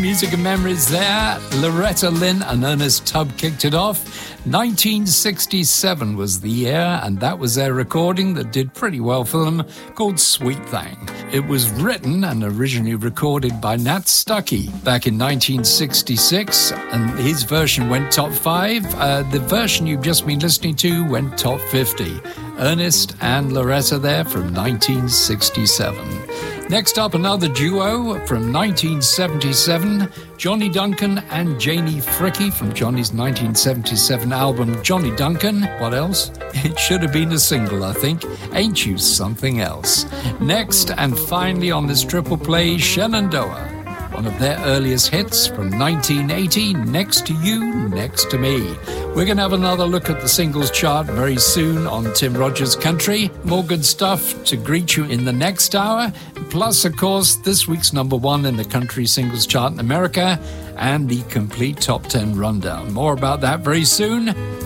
Music and memories there. Loretta Lynn and Ernest Tubb kicked it off. 1967 was the year, and that was their recording that did pretty well for them, called Sweet Thing. It was written and originally recorded by Nat Stuckey back in 1966, and his version went top 5. The version you've just been listening to went top 50. Ernest and Loretta there from 1967. Next up, another duo from 1977, Johnny Duncan and Janie Fricke from Johnny's 1977 album Johnny Duncan. What else? It should have been a single, I think. Ain't You Something Else? Next, and finally on this triple play, Shenandoah, one of their earliest hits from 1980, Next to You, Next to Me. We're going to have another look at the singles chart very soon on Tim Rogers Country. More good stuff to greet you in the next hour. Plus, of course, this week's number 1 in the country singles chart in America and the complete top 10 rundown. More about that very soon.